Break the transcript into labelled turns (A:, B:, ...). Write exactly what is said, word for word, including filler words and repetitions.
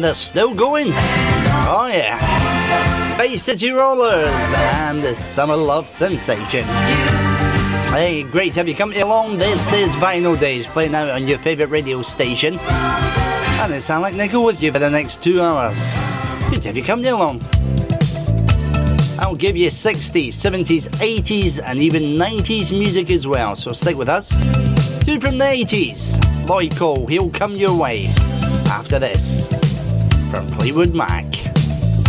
A: and they're still going. Oh yeah. Bay City Rollers and the Summer Love Sensation. Hey, great to have you company along. This is Vinyl Days, playing out on your favourite radio station. And it's Alec Nichol with you for the next two hours. Good to have you company along. I'll give you sixties, seventies, eighties and even nineties music as well, so stick with us. Two from the eighties, Lloyd Cole, He'll Come Your Way. After this, from Fleetwood Mac.